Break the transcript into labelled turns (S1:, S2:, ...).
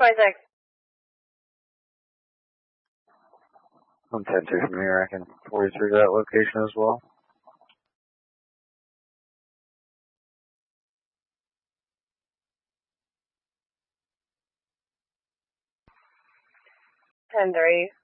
S1: 26.
S2: 110 from here, I can forward you through that location as well.
S1: Ten three.